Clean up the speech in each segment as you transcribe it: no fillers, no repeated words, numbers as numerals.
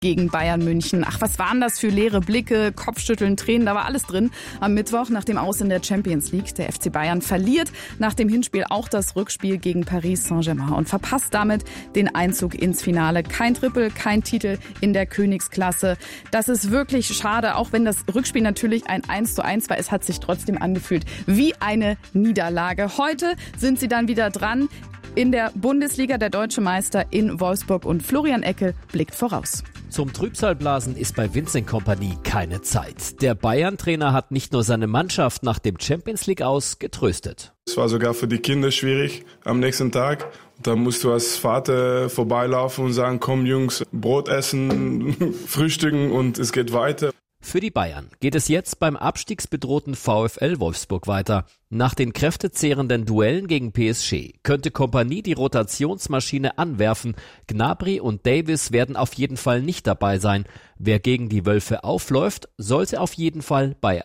gegen Bayern München. Ach, was waren das für leere Blicke, Kopfschütteln, Tränen, da war alles drin. Am Mittwoch nach dem Aus in der Champions League. Der FC Bayern verliert nach dem Hinspiel auch das Rückspiel gegen Paris Saint-Germain und verpasst damit den Einzug ins Finale. Kein Triple, kein Titel in der Königsklasse. Das ist wirklich schade, auch wenn das Rückspiel natürlich ein 1:1 war. Es hat sich trotzdem angefühlt wie eine Niederlage. Heute sind sie dann wieder dran in der Bundesliga, der deutsche Meister in Wolfsburg, und Florian Eckel blickt voraus. Zum Trübsalblasen ist bei Vincent Kompany keine Zeit. Der Bayern-Trainer hat nicht nur seine Mannschaft nach dem Champions-League-Aus getröstet. Es war sogar für die Kinder schwierig am nächsten Tag. Da musst du als Vater vorbeilaufen und sagen, komm Jungs, Brot essen, frühstücken und es geht weiter. Für die Bayern geht es jetzt beim abstiegsbedrohten VfL Wolfsburg weiter. Nach den kräftezehrenden Duellen gegen PSG könnte Kompany die Rotationsmaschine anwerfen. Gnabry und Davis werden auf jeden Fall nicht dabei sein. Wer gegen die Wölfe aufläuft, sollte auf jeden Fall bei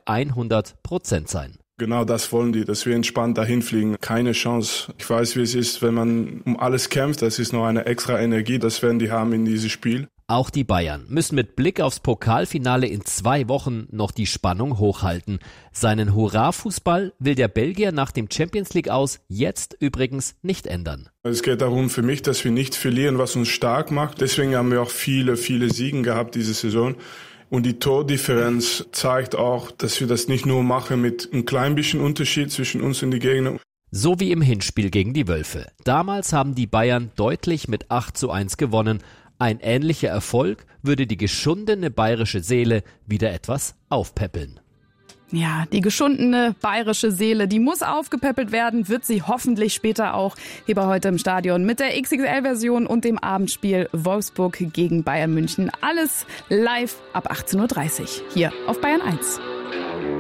100% sein. Genau das wollen die, dass wir entspannt dahin fliegen. Keine Chance. Ich weiß, wie es ist, wenn man um alles kämpft. Das ist noch eine extra Energie, das werden die haben in diesem Spiel. Auch die Bayern müssen mit Blick aufs Pokalfinale in 2 Wochen noch die Spannung hochhalten. Seinen Hurra-Fußball will der Belgier nach dem Champions-League-Aus jetzt übrigens nicht ändern. Es geht darum für mich, dass wir nicht verlieren, was uns stark macht. Deswegen haben wir auch viele Siegen gehabt diese Saison. Und die Tordifferenz zeigt auch, dass wir das nicht nur machen mit ein klein bisschen Unterschied zwischen uns und die Gegner. So wie im Hinspiel gegen die Wölfe. Damals haben die Bayern deutlich mit 8:1 gewonnen. Ein ähnlicher Erfolg würde die geschundene bayerische Seele wieder etwas aufpäppeln. Ja, die geschundene bayerische Seele, die muss aufgepäppelt werden, wird sie hoffentlich später auch. Hier bei Heute im Stadion mit der XXL-Version und dem Abendspiel Wolfsburg gegen Bayern München. Alles live ab 18:30 Uhr hier auf Bayern 1.